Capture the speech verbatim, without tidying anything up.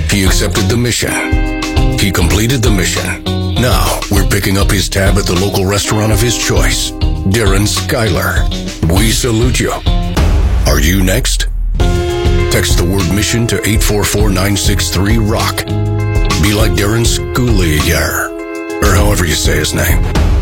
He accepted the mission. He completed the mission. Now, we're picking up his tab at the local restaurant of his choice. Darren Skylar. We salute you. Are you next? Text the word mission to eight four four nine six three ROCK. Be like Darren Sculier, or however you say his name.